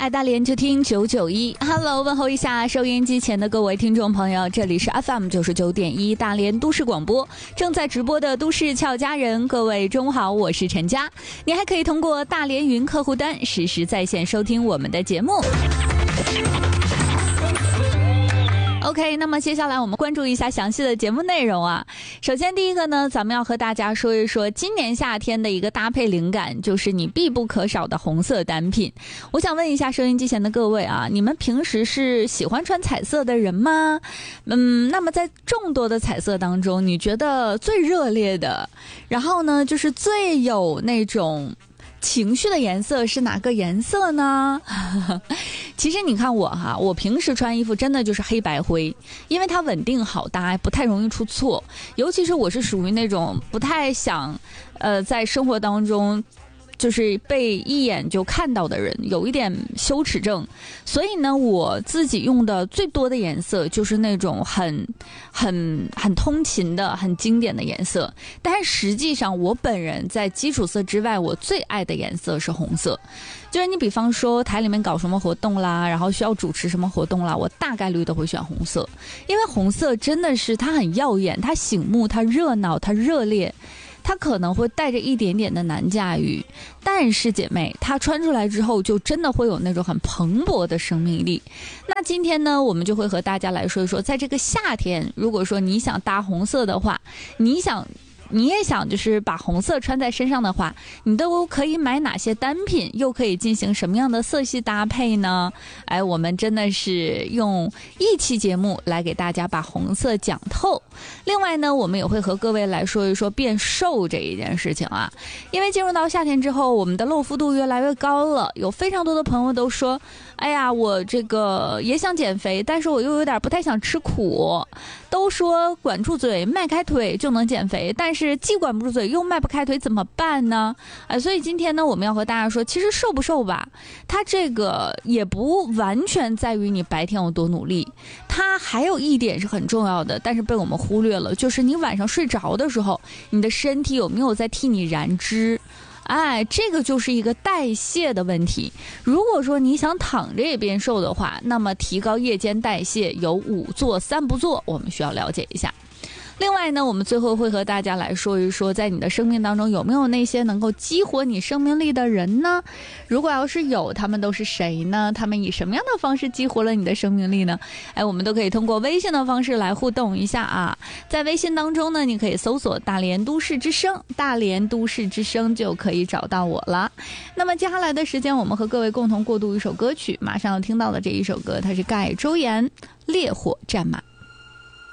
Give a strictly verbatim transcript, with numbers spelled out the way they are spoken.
来大连就听九九一 Hello 问候一下收音机前的各位听众朋友，这里是 F M 九十九点一大连都市广播，正在直播的都市俏佳人，各位中午好，我是陈佳。你还可以通过大连云客户端实时在线收听我们的节目。OK， 那么接下来我们关注一下详细的节目内容啊。首先第一个呢，咱们要和大家说一说今年夏天的一个搭配灵感，就是你必不可少的红色单品。我想问一下收音机前的各位啊，你们平时是喜欢穿彩色的人吗？嗯，那么在众多的彩色当中，你觉得最热烈的，然后呢，就是最有那种情绪的颜色是哪个颜色呢？其实你看我哈，我平时穿衣服真的就是黑白灰，因为它稳定好搭，不太容易出错。尤其是我是属于那种不太想呃在生活当中就是被一眼就看到的人，有一点羞耻症，所以呢，我自己用的最多的颜色就是那种很、很、很通勤的、很经典的颜色。但是实际上，我本人在基础色之外，我最爱的颜色是红色。就是你比方说台里面搞什么活动啦，然后需要主持什么活动啦，我大概率都会选红色，因为红色真的是它很耀眼，它醒目，它热闹，它热烈。它可能会带着一点点的难驾驭，但是姐妹，它穿出来之后就真的会有那种很蓬勃的生命力。那今天呢，我们就会和大家来说一说，在这个夏天，如果说你想搭红色的话，你想你也想就是把红色穿在身上的话，你都可以买哪些单品，又可以进行什么样的色系搭配呢？哎，我们真的是用一期节目来给大家把红色讲透。另外呢，我们也会和各位来说一说变瘦这一件事情啊。因为进入到夏天之后，我们的露肤度越来越高了，有非常多的朋友都说，哎呀，我这个也想减肥，但是我又有点不太想吃苦。都说管住嘴迈开腿就能减肥，但是既管不住嘴又迈不开腿怎么办呢？哎，所以今天呢，我们要和大家说，其实瘦不瘦吧，它这个也不完全在于你白天有多努力，它还有一点是很重要的，但是被我们忽略了，就是你晚上睡着的时候，你的身体有没有在替你燃脂？哎，这个就是一个代谢的问题。如果说你想躺着也变瘦的话，那么提高夜间代谢有五做三不做，我们需要了解一下。另外呢，我们最后会和大家来说一说，在你的生命当中有没有那些能够激活你生命力的人呢？如果要是有，他们都是谁呢？他们以什么样的方式激活了你的生命力呢？哎，我们都可以通过微信的方式来互动一下啊。在微信当中呢，你可以搜索大连都市之声，大连都市之声就可以找到我了。那么接下来的时间，我们和各位共同过渡一首歌曲，马上要听到的这一首歌，它是盖周岩《烈火战马》。